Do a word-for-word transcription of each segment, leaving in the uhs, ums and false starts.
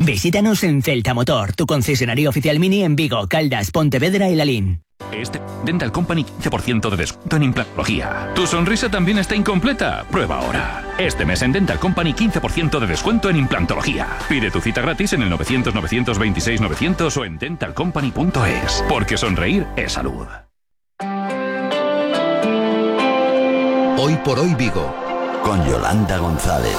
Visítanos en Celta Motor, tu concesionario oficial Mini en Vigo, Caldas, Pontevedra y Lalín. Este Dental Company quince por ciento de descuento en implantología. ¿Tu sonrisa también está incompleta? Prueba ahora. Este mes en Dental Company quince por ciento de descuento en implantología. Pide tu cita gratis en el novecientos, novecientos veintiséis, novecientos o en dental company punto es. Porque sonreír es salud. Hoy por hoy Vigo, con Yolanda González.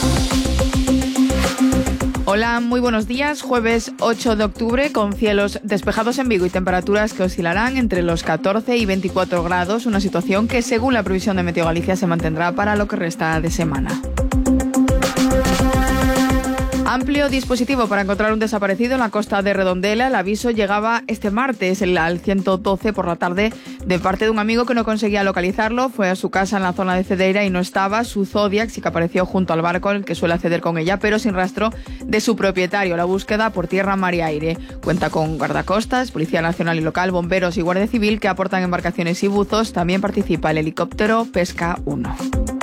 Hola, muy buenos días. Jueves ocho de octubre con cielos despejados en Vigo y temperaturas que oscilarán entre los catorce y veinticuatro grados, una situación que según la previsión de Meteo Galicia se mantendrá para lo que resta de semana. Amplio dispositivo para encontrar un desaparecido en la costa de Redondela. El aviso llegaba este martes al ciento doce por la tarde de parte de un amigo que no conseguía localizarlo. Fue a su casa en la zona de Cedeira y no estaba. Su Zodiac sí que apareció junto al barco en el que suele acceder con ella, pero sin rastro de su propietario. La búsqueda por tierra, mar y aire. Cuenta con guardacostas, Policía Nacional y Local, bomberos y Guardia Civil que aportan embarcaciones y buzos. También participa el helicóptero Pesca uno.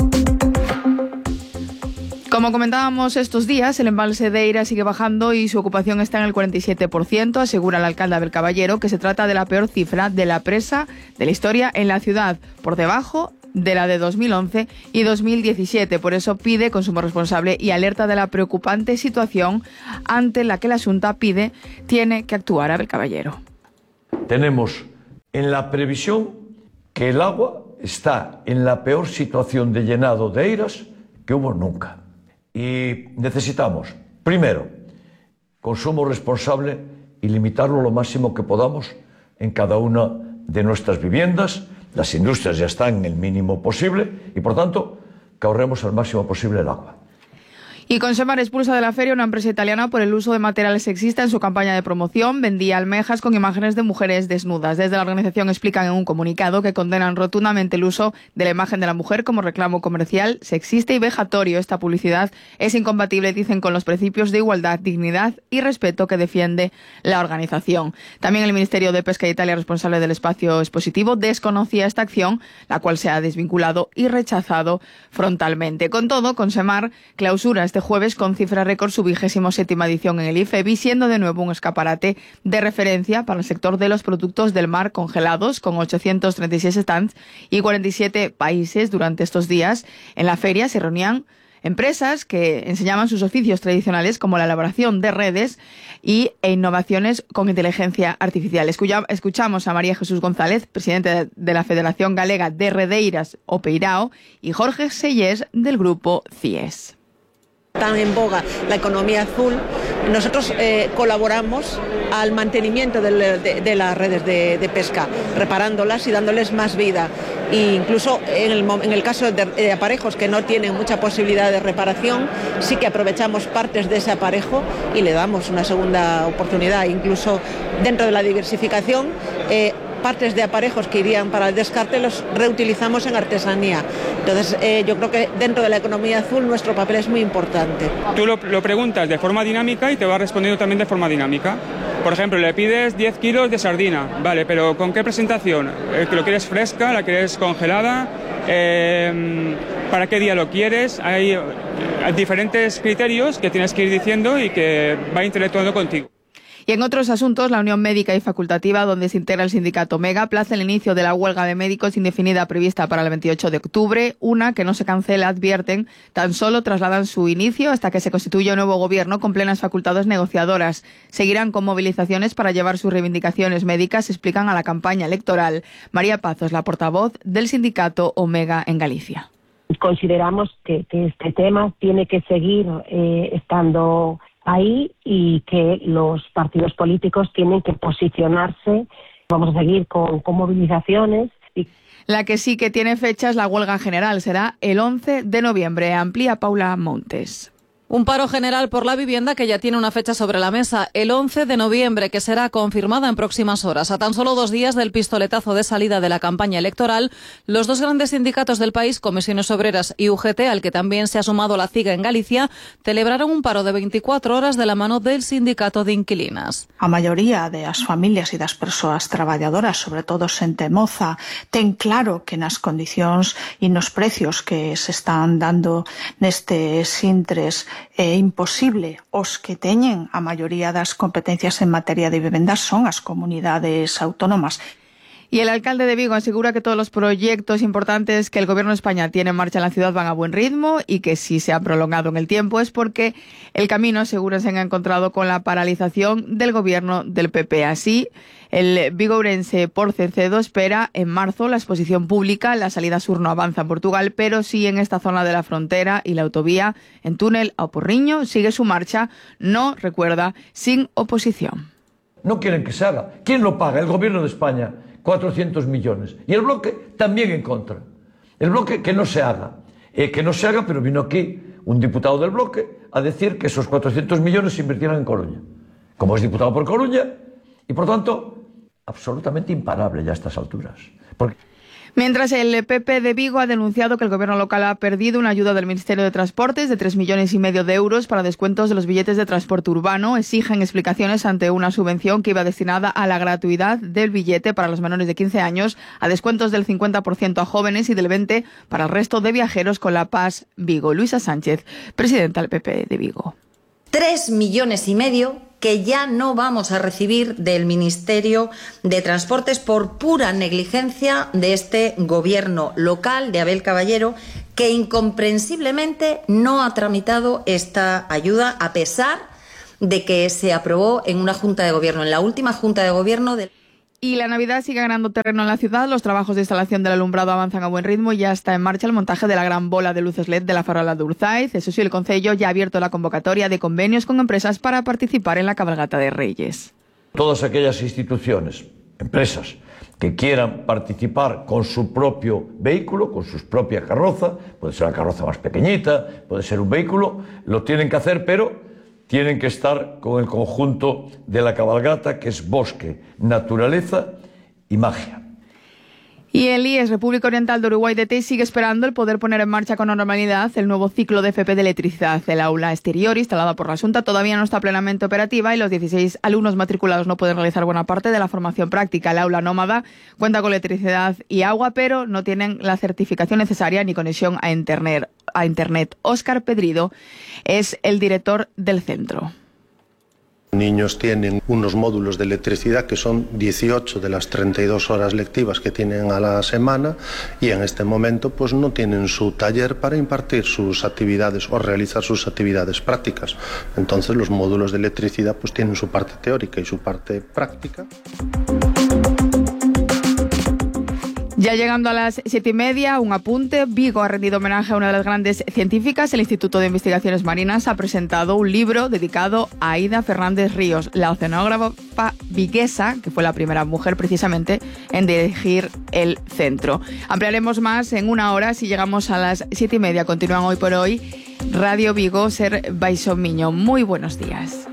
Como comentábamos estos días, el embalse de Eira sigue bajando y su ocupación está en el cuarenta y siete por ciento, asegura el alcalde Abel Caballero, que se trata de la peor cifra de la presa de la historia en la ciudad, por debajo de la de dos mil once y dos mil diecisiete. Por eso pide consumo responsable y alerta de la preocupante situación ante la que la Xunta pide tiene que actuar Abel Caballero. Tenemos en la previsión que el agua está en la peor situación de llenado de Eiras que hubo nunca. Y necesitamos, primero, consumo responsable y limitarlo lo máximo que podamos en cada una de nuestras viviendas. Las industrias ya están en el mínimo posible y, por tanto, que ahorremos al máximo posible el agua. Y Consemar expulsa de la feria una empresa italiana por el uso de material sexista en su campaña de promoción. Vendía almejas con imágenes de mujeres desnudas. Desde la organización explican en un comunicado que condenan rotundamente el uso de la imagen de la mujer como reclamo comercial, sexista y vejatorio. Esta publicidad es incompatible, dicen, con los principios de igualdad, dignidad y respeto que defiende la organización. También el Ministerio de Pesca de Italia, responsable del espacio expositivo, desconocía esta acción, la cual se ha desvinculado y rechazado frontalmente. Con todo, Consemar clausura este jueves con cifra récord su vigésimo séptima edición en el IFEBI, siendo de nuevo un escaparate de referencia para el sector de los productos del mar congelados, con ochocientos treinta y seis stands y cuarenta y siete países. Durante estos días en la feria se reunían empresas que enseñaban sus oficios tradicionales como la elaboración de redes y, e innovaciones con inteligencia artificial. Escuchamos a María Jesús González, presidente de la Federación Galega de Redeiras o Peirao, y Jorge Sellés del grupo CIES. Tan en boga la economía azul, nosotros eh, colaboramos al mantenimiento de, de, de las redes de, de pesca, reparándolas y dándoles más vida. E incluso en el, en el caso de, de aparejos que no tienen mucha posibilidad de reparación, sí que aprovechamos partes de ese aparejo y le damos una segunda oportunidad. Incluso dentro de la diversificación, eh, partes de aparejos que irían para el descarte los reutilizamos en artesanía. Entonces eh, yo creo que dentro de la economía azul nuestro papel es muy importante. Tú lo, lo preguntas de forma dinámica y te va respondiendo también de forma dinámica. Por ejemplo, le pides diez kilos de sardina, vale, pero ¿con qué presentación? ¿Lo quieres fresca? ¿La quieres congelada? Eh, ¿Para qué día lo quieres? Hay eh, diferentes criterios que tienes que ir diciendo y que va interactuando contigo. Y en otros asuntos, la Unión Médica y Facultativa, donde se integra el sindicato MEGA, aplaza el inicio de la huelga de médicos indefinida prevista para el veintiocho de octubre, una que no se cancela, advierten, tan solo trasladan su inicio hasta que se constituya un nuevo gobierno con plenas facultades negociadoras. Seguirán con movilizaciones para llevar sus reivindicaciones médicas, explican a la campaña electoral. María Pazos, la portavoz del sindicato Omega en Galicia. Consideramos que, que este tema tiene que seguir eh, estando ahí y que los partidos políticos tienen que posicionarse. Vamos a seguir con, con movilizaciones. Y... La que sí que tiene fecha es la huelga general. Será el once de noviembre. Amplía Paula Montes. Un paro general por la vivienda que ya tiene una fecha sobre la mesa, el once de noviembre, que será confirmada en próximas horas. A tan solo dos días del pistoletazo de salida de la campaña electoral, los dos grandes sindicatos del país, Comisiones Obreras y U G T, al que también se ha sumado la CIGA en Galicia, celebraron un paro de veinticuatro horas de la mano del sindicato de inquilinas. A maioría das familias e das persoas traballadoras, sobre todo xente moza, ten claro que nas condicións e nos precios que se están dando nestes intres é imposible. Os que teñen a maioría das competencias en materia de vivendas son as comunidades autónomas. Y el alcalde de Vigo asegura que todos los proyectos importantes que el Gobierno de España tiene en marcha en la ciudad van a buen ritmo y que si se han prolongado en el tiempo es porque el camino, seguro, se ha encontrado con la paralización del Gobierno del P P. Así, el vigourense Porcencedo espera en marzo la exposición pública. La salida sur no avanza en Portugal, pero sí en esta zona de la frontera, y la autovía en túnel a Porriño sigue su marcha, no, recuerda, sin oposición. No quieren que se haga. ¿Quién lo paga? El Gobierno de España. cuatrocientos millones. Y el bloque también en contra. El bloque que no se haga. Eh, que no se haga, pero vino aquí un diputado del bloque a decir que esos cuatrocientos millones se invirtieran en Coruña. Como es diputado por Coruña, y por tanto, absolutamente imparable ya a estas alturas. Porque... Mientras, el P P de Vigo ha denunciado que el gobierno local ha perdido una ayuda del Ministerio de Transportes de tres millones y medio de euros para descuentos de los billetes de transporte urbano. Exigen explicaciones ante una subvención que iba destinada a la gratuidad del billete para los menores de quince años, a descuentos del cincuenta por ciento a jóvenes y del veinte por ciento para el resto de viajeros con la Pass Vigo. Luisa Sánchez, presidenta del P P de Vigo. Tres millones y medio que ya no vamos a recibir del Ministerio de Transportes por pura negligencia de este gobierno local de Abel Caballero, que incomprensiblemente no ha tramitado esta ayuda a pesar de que se aprobó en una junta de gobierno, en la última junta de gobierno del... Y la Navidad sigue ganando terreno en la ciudad. Los trabajos de instalación del alumbrado avanzan a buen ritmo y ya está en marcha el montaje de la gran bola de luces L E D de la farola de Urzaiz. Eso sí, el Concello ya ha abierto la convocatoria de convenios con empresas para participar en la cabalgata de Reyes. Todas aquellas instituciones, empresas, que quieran participar con su propio vehículo, con su propia carroza, puede ser una carroza más pequeñita, puede ser un vehículo, lo tienen que hacer, pero tienen que estar con el conjunto de la cabalgata, que es bosque, naturaleza y magia. Y el I E S, República Oriental de Uruguay D T, sigue esperando el poder poner en marcha con normalidad el nuevo ciclo de F P de electricidad. El aula exterior, instalada por la Xunta, todavía no está plenamente operativa y los dieciséis alumnos matriculados no pueden realizar buena parte de la formación práctica. El aula nómada cuenta con electricidad y agua, pero no tienen la certificación necesaria ni conexión a Internet. A Internet. Óscar Pedrido es el director del centro. Niños tienen unos módulos de electricidad que son dieciocho de las treinta y dos horas lectivas que tienen a la semana, y en este momento pues no tienen su taller para impartir sus actividades o realizar sus actividades prácticas. Entonces los módulos de electricidad pues tienen su parte teórica y su parte práctica. Ya llegando a las siete y media, un apunte. Vigo ha rendido homenaje a una de las grandes científicas. El Instituto de Investigaciones Marinas ha presentado un libro dedicado a Aida Fernández Ríos, la oceanógrafa viguesa, que fue la primera mujer precisamente en dirigir el centro. Ampliaremos más en una hora si llegamos a las siete y media. Continúan Hoy por Hoy, Radio Vigo, Ser Baixo Miño. Muy buenos días.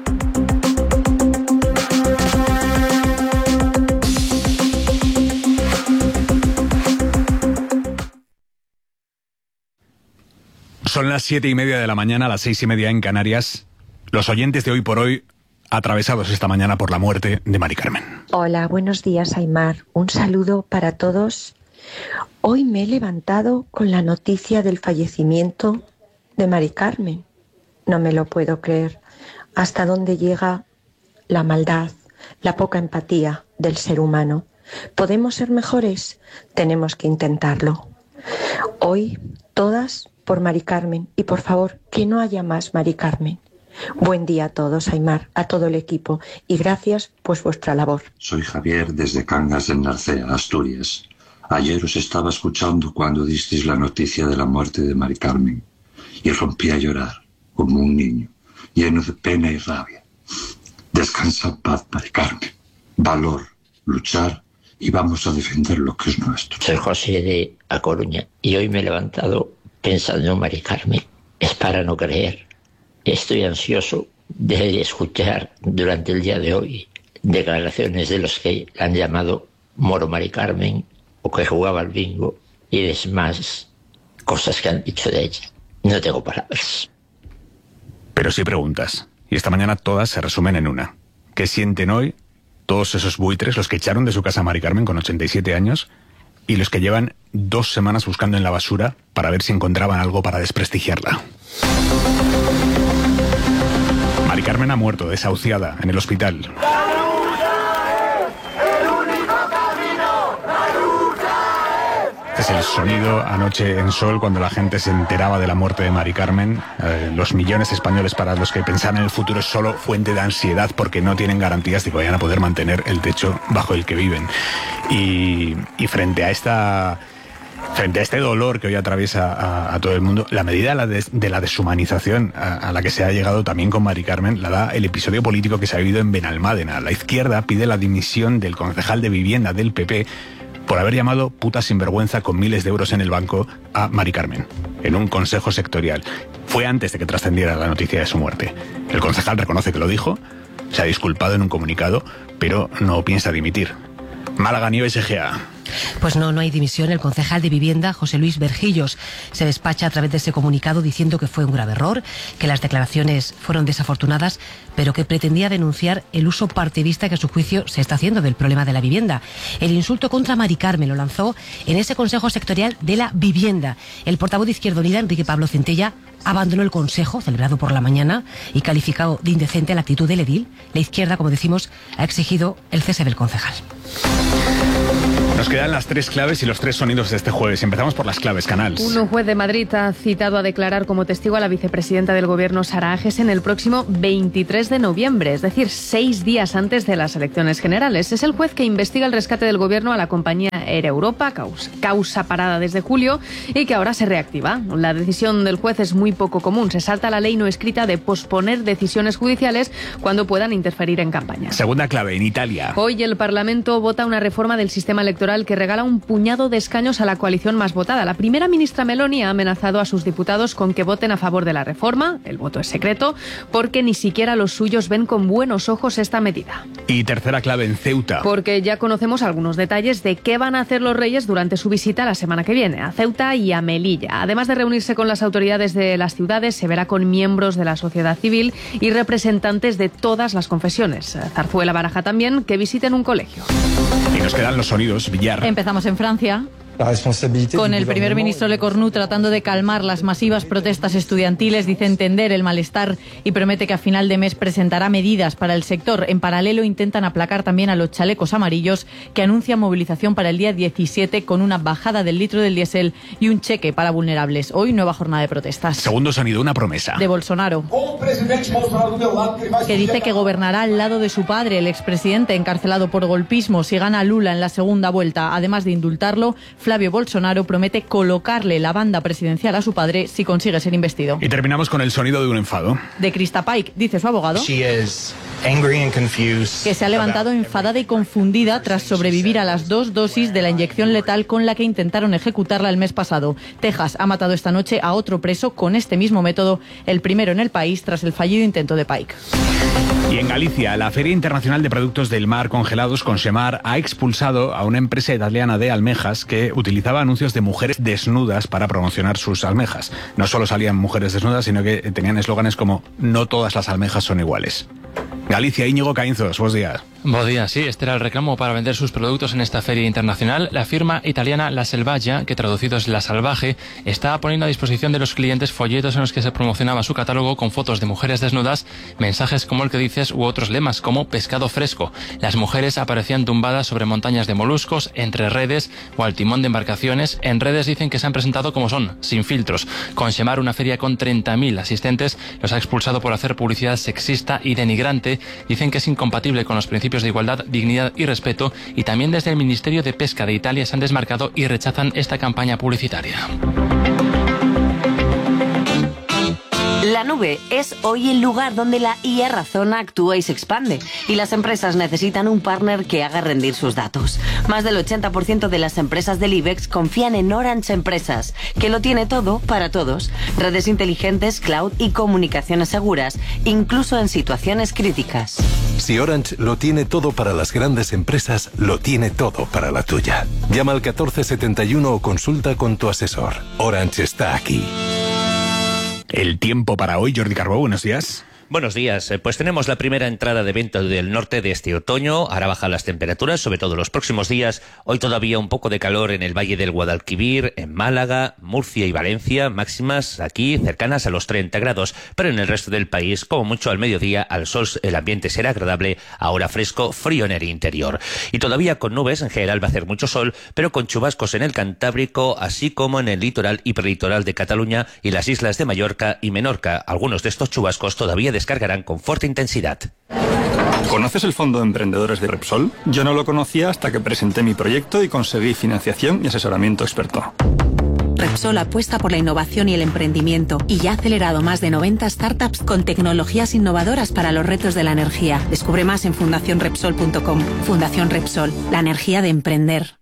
Son las siete y media de la mañana, las seis y media en Canarias. Los oyentes de Hoy por Hoy, atravesados esta mañana por la muerte de Mari Carmen. Hola, buenos días, Aimar. Un saludo para todos. Hoy me he levantado con la noticia del fallecimiento de Mari Carmen. No me lo puedo creer. Hasta dónde llega la maldad, la poca empatía del ser humano. ¿Podemos ser mejores? Tenemos que intentarlo. Hoy, todas por Mari Carmen, y por favor, que no haya más Mari Carmen. Buen día a todos, Aimar, a todo el equipo, y gracias por vuestra labor. Soy Javier desde Cangas en Narcea, Asturias. Ayer os estaba escuchando cuando disteis la noticia de la muerte de Mari Carmen y rompí a llorar como un niño, lleno de pena y rabia. Descansa en paz, Mari Carmen. Valor, luchar y vamos a defender lo que es nuestro. Soy José de A Coruña y hoy me he levantado pensando en Mari Carmen. Es para no creer. Estoy ansioso de escuchar durante el día de hoy declaraciones de los que la han llamado Moro Mari Carmen o que jugaba al bingo y demás cosas que han dicho de ella. No tengo palabras. Pero sí preguntas. Y esta mañana todas se resumen en una. ¿Qué sienten hoy todos esos buitres, los que echaron de su casa a Mari Carmen con ochenta y siete años y los que llevan dos semanas buscando en la basura para ver si encontraban algo para desprestigiarla? Mari Carmen ha muerto desahuciada en el hospital. Este es el sonido anoche en Sol cuando la gente se enteraba de la muerte de Mari Carmen. Eh, los millones de españoles para los que pensar en el futuro es solo fuente de ansiedad porque no tienen garantías de que vayan a poder mantener el techo bajo el que viven. Y, y frente a esta... Frente a este dolor que hoy atraviesa a, a todo el mundo, la medida de la, des, de la deshumanización a, a la que se ha llegado también con Mari Carmen la da el episodio político que se ha vivido en Benalmádena. La izquierda pide la dimisión del concejal de vivienda del P P por haber llamado puta sinvergüenza con miles de euros en el banco a Mari Carmen, en un consejo sectorial. Fue antes de que trascendiera la noticia de su muerte. El concejal reconoce que lo dijo, se ha disculpado en un comunicado, pero no piensa dimitir. Málaga Nieves Egea. Pues no, no hay dimisión. El concejal de vivienda, José Luis Berjillos, se despacha a través de ese comunicado diciendo que fue un grave error, que las declaraciones fueron desafortunadas, pero que pretendía denunciar el uso partidista que a su juicio se está haciendo del problema de la vivienda. El insulto contra Mari Carmen lo lanzó en ese Consejo Sectorial de la Vivienda. El portavoz de Izquierda Unida, Enrique Pablo Centella, abandonó el consejo celebrado por la mañana y calificado de indecente la actitud del edil. La izquierda, como decimos, ha exigido el cese del concejal. Nos quedan las tres claves y los tres sonidos de este jueves. Empezamos por las claves, Canals. Un juez de Madrid ha citado a declarar como testigo a la vicepresidenta del Gobierno, Sara Ages, en el próximo veintitrés de noviembre, es decir, seis días antes de las elecciones generales. Es el juez que investiga el rescate del Gobierno a la compañía Air Europa, causa, causa parada desde julio y que ahora se reactiva. La decisión del juez es muy poco común. Se salta la ley no escrita de posponer decisiones judiciales cuando puedan interferir en campaña. Segunda clave, en Italia. Hoy el Parlamento vota una reforma del sistema electoral que regala un puñado de escaños a la coalición más votada. La primera ministra Meloni ha amenazado a sus diputados con que voten a favor de la reforma. El voto es secreto porque ni siquiera los suyos ven con buenos ojos esta medida. Y tercera clave, en Ceuta. Porque ya conocemos algunos detalles de qué van a hacer los reyes durante su visita la semana que viene a Ceuta y a Melilla. Además de reunirse con las autoridades de las ciudades, se verá con miembros de la sociedad civil y representantes de todas las confesiones. Zarzuela baraja también que visiten un colegio. Y nos quedan los sonidos. Villar. Empezamos en Francia. Con el primer ministro Le Cornu tratando de calmar las masivas protestas estudiantiles, dice entender el malestar y promete que a final de mes presentará medidas para el sector. En paralelo intentan aplacar también a los chalecos amarillos que anuncian movilización para el día diecisiete con una bajada del litro del diésel y un cheque para vulnerables. Hoy nueva jornada de protestas. Segundo sonido, una promesa. De Bolsonaro, que dice que gobernará al lado de su padre, el expresidente encarcelado por golpismo, si gana Lula en la segunda vuelta. Además de indultarlo, Flavio Bolsonaro promete colocarle la banda presidencial a su padre si consigue ser investido. Y terminamos con el sonido de un enfado. De Krista Paik, dice su abogado, que se ha levantado enfadada y confundida tras sobrevivir a las dos dosis de la inyección letal con la que intentaron ejecutarla el mes pasado. Texas ha matado esta noche a otro preso con este mismo método, el primero en el país tras el fallido intento de Paik. Y en Galicia, la Feria Internacional de Productos del Mar Congelados, Consemar, ha expulsado a una empresa italiana de almejas que utilizaba anuncios de mujeres desnudas para promocionar sus almejas. No solo salían mujeres desnudas, sino que tenían eslóganes como "no todas las almejas son iguales". Galicia, Íñigo Caínzos, buenos días. Buenos días, sí, este era el reclamo para vender sus productos en esta feria internacional. La firma italiana La Selvaggia, que traducido es La Salvaje, está poniendo a disposición de los clientes folletos en los que se promocionaba su catálogo con fotos de mujeres desnudas, mensajes como el que dices u otros lemas como pescado fresco. Las mujeres aparecían tumbadas sobre montañas de moluscos, entre redes o al timón de embarcaciones. En redes dicen que se han presentado como son, sin filtros. Consemar, una feria con treinta mil asistentes, los ha expulsado por hacer publicidad sexista y denigrante. Dicen que es incompatible con los principios de igualdad, dignidad y respeto, y también desde el Ministerio de Pesca de Italia se han desmarcado y rechazan esta campaña publicitaria. La nube es hoy el lugar donde la I A razona, actúa y se expande, y las empresas necesitan un partner que haga rendir sus datos. Más del ochenta por ciento de las empresas del IBEX confían en Orange Empresas, que lo tiene todo para todos. Redes inteligentes, cloud y comunicaciones seguras, incluso en situaciones críticas. Si Orange lo tiene todo para las grandes empresas, lo tiene todo para la tuya. Llama al catorce setenta y uno o consulta con tu asesor. Orange está aquí. El tiempo para hoy, Jordi Carbó, buenos días. Buenos días. Pues tenemos la primera entrada de viento del norte de este otoño. Ahora bajan las temperaturas, sobre todo los próximos días. Hoy todavía un poco de calor en el Valle del Guadalquivir, en Málaga, Murcia y Valencia, máximas aquí cercanas a los treinta grados. Pero en el resto del país, como mucho al mediodía, al sol el ambiente será agradable, ahora fresco, frío en el interior. Y todavía con nubes, en general va a hacer mucho sol, pero con chubascos en el Cantábrico, así como en el litoral y prelitoral de Cataluña y las islas de Mallorca y Menorca. Algunos de estos chubascos todavía descargarán con fuerte intensidad. ¿Conoces el Fondo de Emprendedores de Repsol? Yo no lo conocía hasta que presenté mi proyecto y conseguí financiación y asesoramiento experto. Repsol apuesta por la innovación y el emprendimiento y ya ha acelerado más de noventa startups con tecnologías innovadoras para los retos de la energía. Descubre más en fundación repsol punto com. Fundación Repsol, la energía de emprender.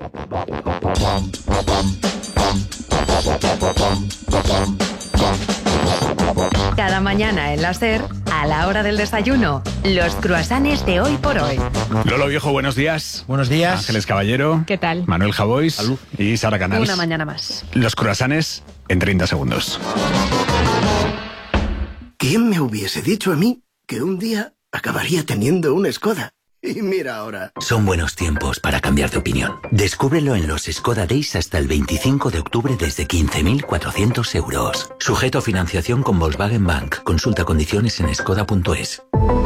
Cada mañana en la SER, a la hora del desayuno, los croissants de hoy por hoy. Lolo Viejo, buenos días. Buenos días. Ángeles Caballero. ¿Qué tal? Manuel Javois. Salud. Y Sara Canals. Una mañana más. Los croissants en treinta segundos. ¿Quién me hubiese dicho a mí que un día acabaría teniendo una Skoda? Y mira ahora. Son buenos tiempos para cambiar de opinión. Descúbrelo en los Skoda Days hasta el veinticinco de octubre desde quince mil cuatrocientos euros. Sujeto a financiación con Volkswagen Bank. Consulta condiciones en skoda punto es.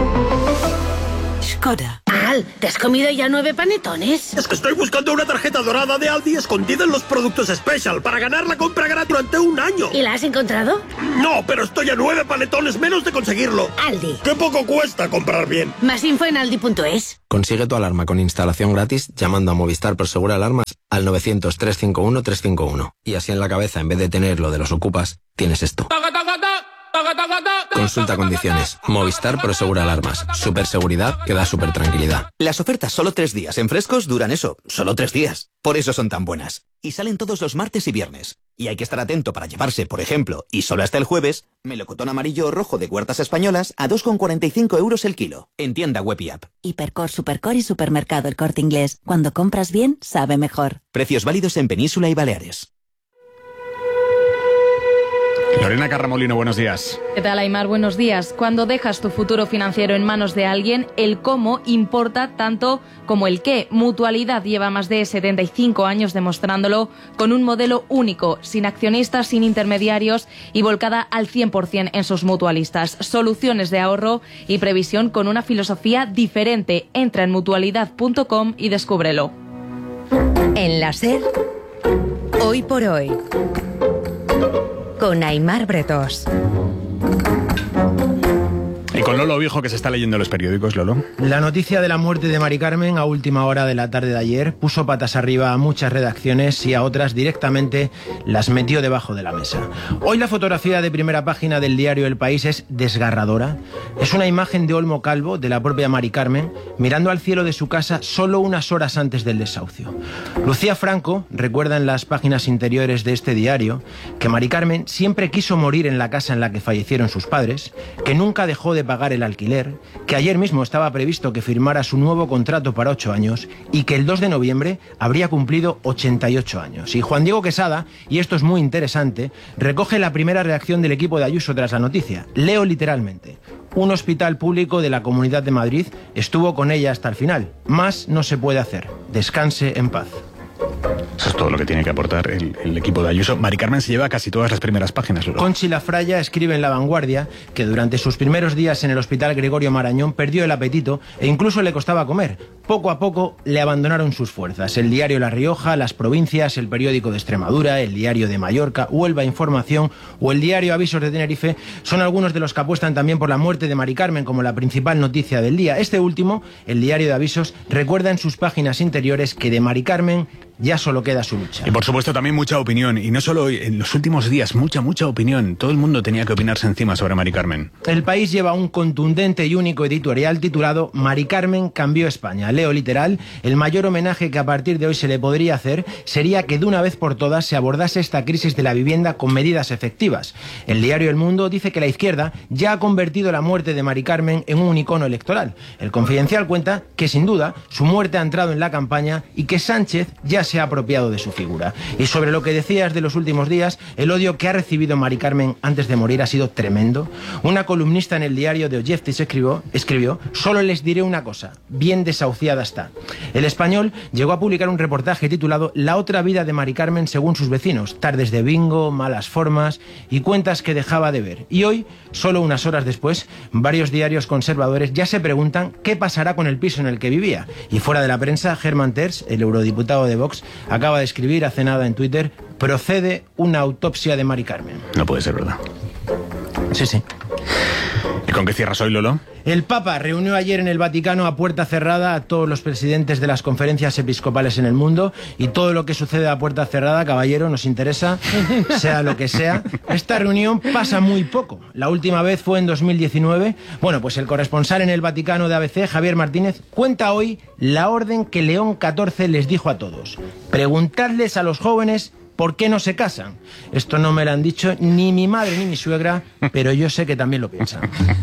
Skoda. Al, ¿te has comido ya nueve panetones? Es que estoy buscando una tarjeta dorada de Aldi escondida en los productos Special para ganar la compra gratis durante un año. ¿Y la has encontrado? No, pero estoy a nueve panetones menos de conseguirlo. Aldi. ¡Qué poco cuesta comprar bien! Más info en aldi punto es. Consigue tu alarma con instalación gratis llamando a Movistar Prosegur Alarmas al novecientos, trescientos cincuenta y uno, trescientos cincuenta y uno. Y así en la cabeza, en vez de tener lo de los ocupas, tienes esto. Consulta condiciones. Movistar Prosegur Alarmas. Super seguridad que da super tranquilidad. Las ofertas solo tres días en Frescos duran eso, solo tres días. Por eso son tan buenas. Y salen todos los martes y viernes. Y hay que estar atento para llevarse, por ejemplo, y solo hasta el jueves, melocotón amarillo o rojo de Huertas Españolas a dos con cuarenta y cinco euros el kilo. En tienda web y app. Hipercor, Supercor y Supermercado El Corte Inglés. Cuando compras bien, sabe mejor. Precios válidos en Península y Baleares. Lorena Carramolino, buenos días. ¿Qué tal, Aymar? Buenos días. Cuando dejas tu futuro financiero en manos de alguien, el cómo importa tanto como el qué. Mutualidad lleva más de setenta y cinco años demostrándolo con un modelo único, sin accionistas, sin intermediarios y volcada al cien por ciento en sus mutualistas. Soluciones de ahorro y previsión con una filosofía diferente. Entra en mutualidad punto com y descúbrelo. En la SER, hoy por hoy, con Aymar Bretos. Y con Lolo Viejo, que se está leyendo los periódicos, Lolo. La noticia de la muerte de Mari Carmen a última hora de la tarde de ayer puso patas arriba a muchas redacciones y a otras directamente las metió debajo de la mesa. Hoy la fotografía de primera página del diario El País es desgarradora. Es una imagen de Olmo Calvo, de la propia Mari Carmen, mirando al cielo de su casa solo unas horas antes del desahucio. Lucía Franco recuerda en las páginas interiores de este diario que Mari Carmen siempre quiso morir en la casa en la que fallecieron sus padres, que nunca dejó de pagar el alquiler, que ayer mismo estaba previsto que firmara su nuevo contrato para ocho años y que el dos de noviembre habría cumplido ochenta y ocho años. Y Juan Diego Quesada, y esto es muy interesante, recoge la primera reacción del equipo de Ayuso tras la noticia. Leo literalmente: un hospital público de la Comunidad de Madrid estuvo con ella hasta el final. Más no se puede hacer. Descanse en paz. Eso es todo lo que tiene que aportar el, el equipo de Ayuso. Mari Carmen se lleva casi todas las primeras páginas. Lolo. Conchi Lafraya escribe en La Vanguardia que durante sus primeros días en el hospital Gregorio Marañón perdió el apetito e incluso le costaba comer. Poco a poco le abandonaron sus fuerzas. El diario La Rioja, Las Provincias, el periódico de Extremadura, el diario de Mallorca, Huelva Información o el diario Avisos de Tenerife son algunos de los que apuestan también por la muerte de Mari Carmen como la principal noticia del día. Este último, el diario de Avisos, recuerda en sus páginas interiores que de Mari Carmen ya solo queda su lucha. Y por supuesto también mucha opinión, y no solo en los últimos días, mucha, mucha opinión. Todo el mundo tenía que opinarse encima sobre Mari Carmen. El País lleva un contundente y único editorial titulado Mari Carmen cambió España. Leo literal: el mayor homenaje que a partir de hoy se le podría hacer sería que de una vez por todas se abordase esta crisis de la vivienda con medidas efectivas. El diario El Mundo dice que la izquierda ya ha convertido la muerte de Mari Carmen en un icono electoral. El Confidencial cuenta que sin duda su muerte ha entrado en la campaña y que Sánchez ya se ha apropiado de su figura. Y sobre lo que decías de los últimos días, el odio que ha recibido Mari Carmen antes de morir ha sido tremendo. Una columnista en el diario de Objectis escribió, escribió, solo les diré una cosa, bien desahuciada está. El Español llegó a publicar un reportaje titulado La otra vida de Mari Carmen según sus vecinos, tardes de bingo, malas formas y cuentas que dejaba de ver. Y hoy, solo unas horas después, varios diarios conservadores ya se preguntan qué pasará con el piso en el que vivía. Y fuera de la prensa, Germán Terç, el eurodiputado de Vox, acaba de escribir hace nada en Twitter: procede una autopsia de Mari Carmen. No puede ser verdad. Sí, sí. ¿Y con qué cierras hoy, Lolo? El Papa reunió ayer en el Vaticano a puerta cerrada a todos los presidentes de las conferencias episcopales en el mundo, y todo lo que sucede a puerta cerrada, caballero, nos interesa, sea lo que sea. Esta reunión pasa muy poco. La última vez fue en dos mil diecinueve. Bueno, pues el corresponsal en el Vaticano de A B C, Javier Martínez, cuenta hoy la orden que León catorce les dijo a todos: preguntadles a los jóvenes ¿por qué no se casan? Esto no me lo han dicho ni mi madre ni mi suegra, pero yo sé que también lo piensan.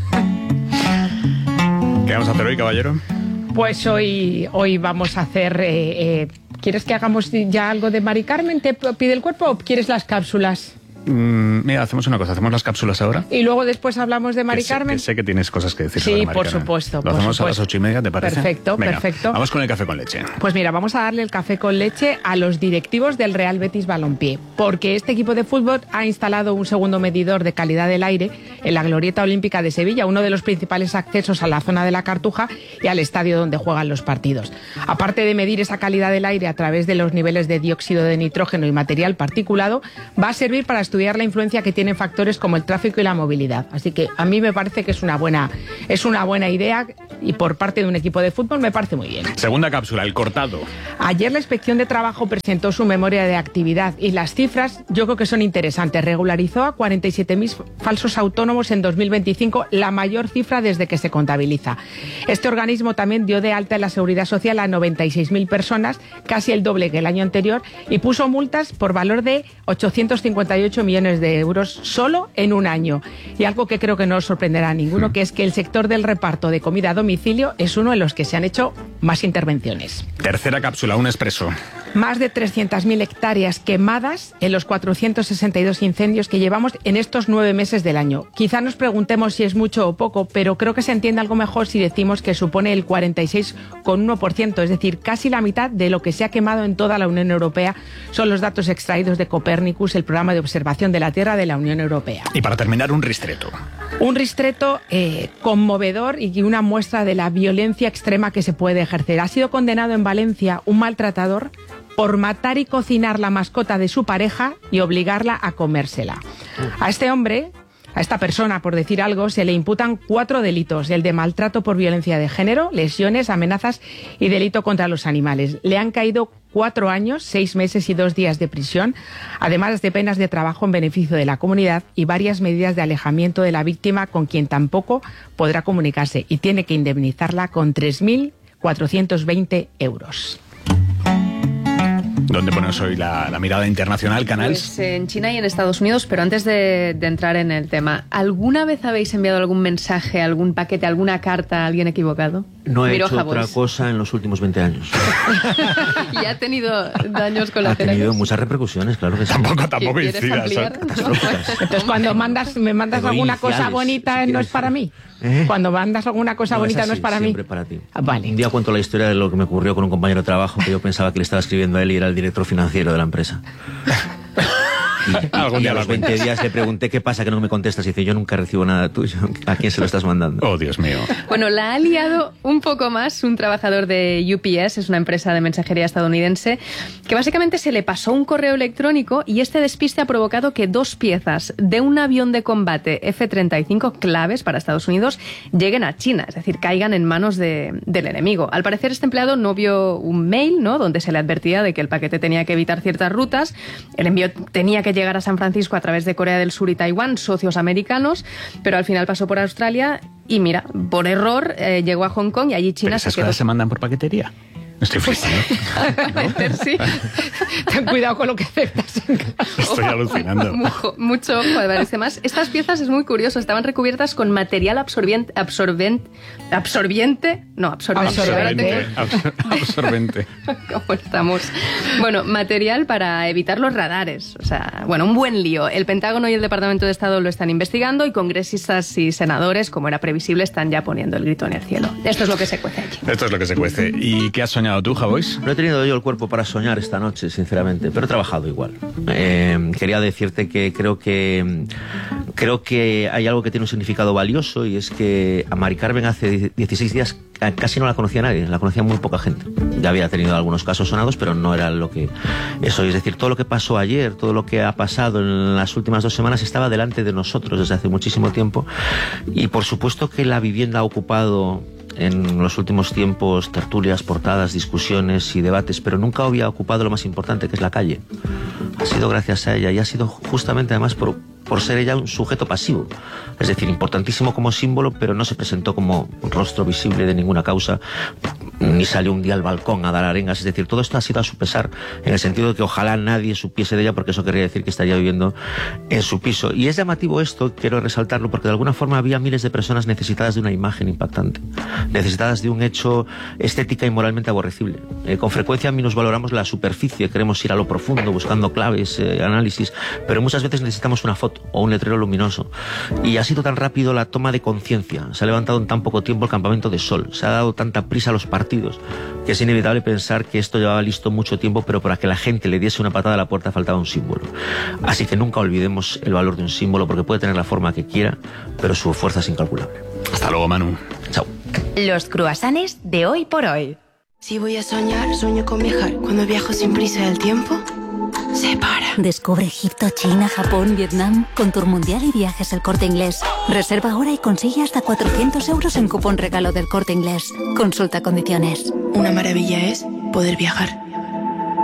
¿Qué vamos a hacer hoy, caballero? Pues hoy, hoy vamos a hacer... Eh, eh, ¿Quieres que hagamos ya algo de Mari Carmen? ¿Te pide el cuerpo o quieres las cápsulas? Mm, mira, hacemos una cosa, hacemos las cápsulas ahora. Y luego después hablamos de Mari que sé, Carmen. Que sé que tienes cosas que decir sí, sobre Mari por Carmen. supuesto. Lo por hacemos supuesto. a las ocho y media, ¿te parece? Perfecto, Venga, perfecto. Vamos con el café con leche. Pues mira, vamos a darle el café con leche a los directivos del Real Betis Balompié, porque este equipo de fútbol ha instalado un segundo medidor de calidad del aire en la Glorieta Olímpica de Sevilla, uno de los principales accesos a la zona de la Cartuja y al estadio donde juegan los partidos. Aparte de medir esa calidad del aire a través de los niveles de dióxido de nitrógeno y material particulado, va a servir para estudiar la influencia que tienen factores como el tráfico y la movilidad. Así que a mí me parece que es una buena, es una buena idea, y por parte de un equipo de fútbol me parece muy bien. Segunda cápsula, el cortado. Ayer la Inspección de Trabajo presentó su memoria de actividad y las cifras yo creo que son interesantes. Regularizó a cuarenta y siete mil falsos autónomos en dos mil veinticinco, la mayor cifra desde que se contabiliza. Este organismo también dio de alta en la Seguridad Social a noventa y seis mil personas, casi el doble que el año anterior, y puso multas por valor de ochocientos cincuenta y ocho millones de euros solo en un año. Y algo que creo que no os sorprenderá a ninguno, que es que el sector del reparto de comida a domicilio es uno de los que se han hecho más intervenciones. Tercera cápsula, un expreso. Más de trescientas mil hectáreas quemadas en los cuatrocientos sesenta y dos incendios que llevamos en estos nueve meses del año. Quizá nos preguntemos si es mucho o poco, pero creo que se entiende algo mejor si decimos que supone el cuarenta y seis coma uno por ciento, es decir, casi la mitad de lo que se ha quemado en toda la Unión Europea. Son los datos extraídos de Copernicus, el programa de observación de la Tierra de la Unión Europea. Y para terminar, un ristreto. Un ristreto eh, conmovedor y una muestra de la violencia extrema que se puede ejercer. Ha sido condenado en Valencia un maltratador por matar y cocinar la mascota de su pareja y obligarla a comérsela. A este hombre, a esta persona, por decir algo, se le imputan cuatro delitos: el de maltrato por violencia de género, lesiones, amenazas y delito contra los animales. Le han caído cuatro años, seis meses y dos días de prisión, además de penas de trabajo en beneficio de la comunidad y varias medidas de alejamiento de la víctima, con quien tampoco podrá comunicarse, y tiene que indemnizarla con tres mil cuatrocientos veinte euros. ¿Dónde ponemos hoy la, la mirada internacional, Canals? Pues en China y en Estados Unidos, pero antes de, de entrar en el tema, ¿alguna vez habéis enviado algún mensaje, algún paquete, alguna carta a alguien equivocado? No he Miro hecho Jabos. otra cosa en los últimos veinte años. ¿Y ha tenido daños Ha colaterales? tenido muchas repercusiones, claro que sí. Tampoco, tampoco ¿Quieres incidas, ampliar? Entonces, cuando mandas, me mandas Pero alguna cosa iniciales, bonita, si no es quieres. para mí. ¿Eh? Cuando mandas alguna cosa No, bonita, es no así, es para mí. siempre para ti. Ah, vale. Un día cuento la historia de lo que me ocurrió con un compañero de trabajo que yo pensaba que le estaba escribiendo a él y era el director financiero de la empresa. Y, y, Algún y día a lo los veinte cuentas. días le pregunté qué pasa que no me contestas y dice: yo nunca recibo nada tuyo. ¿A quién se lo estás mandando? Oh, Dios mío. Bueno, la ha liado un poco más un trabajador de U P S, es una empresa de mensajería estadounidense, que básicamente se le pasó un correo electrónico y este despiste ha provocado que dos piezas de un avión de combate F treinta y cinco claves para Estados Unidos lleguen a China, es decir, caigan en manos de, del enemigo. Al parecer este empleado no vio un mail, ¿no?, donde se le advertía de que el paquete tenía que evitar ciertas rutas, el envío tenía que llegar a San Francisco a través de Corea del Sur y Taiwán, socios americanos, pero al final pasó por Australia y mira, por error eh, llegó a Hong Kong y allí China ¿Pero se esas quedó. cosas se mandan por paquetería? Estoy flipando. Pues, sí. Ten cuidado con lo que aceptas en casa. Estoy alucinando. Mucho, mucho ojo, me parece más. Estas piezas es muy curioso, estaban recubiertas con material absorbiente, absorbente, absorbiente, no, absorbente. Absorbente. Absorbente. ¿Cómo estamos? Bueno, material para evitar los radares. O sea, bueno, un buen lío. El Pentágono y el Departamento de Estado lo están investigando y congresistas y senadores, como era previsible, están ya poniendo el grito en el cielo. Esto es lo que se cuece allí. Esto es lo que se cuece. ¿Y qué has soñado tú, Javois? No he tenido yo el cuerpo para soñar esta noche, sinceramente, pero he trabajado igual. Eh, quería decirte que creo que creo que hay algo que tiene un significado valioso, y es que a Mari Carmen hace dieciséis días casi no la conocía nadie, la conocía muy poca gente. Ya había tenido algunos casos sonados, pero no era lo que eso. Es decir, todo lo que pasó ayer, todo lo que ha pasado en las últimas dos semanas estaba delante de nosotros desde hace muchísimo tiempo, y por supuesto que la vivienda ha ocupado en los últimos tiempos tertulias, portadas, discusiones y debates, pero nunca había ocupado lo más importante, que es la calle. Ha sido gracias a ella, y ha sido justamente además por, por ser ella un sujeto pasivo. Es decir, importantísimo como símbolo, pero no se presentó como un rostro visible de ninguna causa, ni salió un día al balcón a dar arengas. Es decir, todo esto ha sido a su pesar, en el sentido de que ojalá nadie supiese de ella, porque eso querría decir que estaría viviendo en su piso. Y es llamativo esto, quiero resaltarlo, porque de alguna forma había miles de personas necesitadas de una imagen impactante, necesitadas de un hecho estética y moralmente aborrecible. Eh, con frecuencia minusvaloramos la superficie, queremos ir a lo profundo buscando claves, eh, análisis, pero muchas veces necesitamos una foto o un letrero luminoso. Y ha sido tan rápido la toma de conciencia, se ha levantado en tan poco tiempo el campamento de sol, se ha dado tanta prisa a los partidos, que es inevitable pensar que esto llevaba listo mucho tiempo, pero para que la gente le diese una patada a la puerta faltaba un símbolo. Así que nunca olvidemos el valor de un símbolo, porque puede tener la forma que quiera, pero su fuerza es incalculable. Hasta luego, Manu. Chao. Los cruasanes de hoy por hoy. Si voy a soñar, sueño con viajar. Cuando viajo sin prisa, el tiempo se para. Descubre Egipto, China, Japón, Vietnam con Tour Mundial y Viajes El Corte Inglés. Reserva ahora y consigue hasta cuatrocientos euros en cupón regalo del Corte Inglés. Consulta condiciones. Una maravilla es poder viajar.